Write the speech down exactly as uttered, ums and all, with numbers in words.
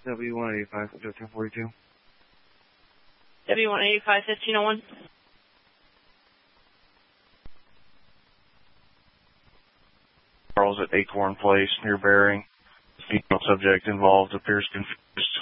W one eighty-five, fifteen forty-two. W one eighty-five, fifteen oh one. Charles at Acorn Place, near Bering. Female subject involved appears confused.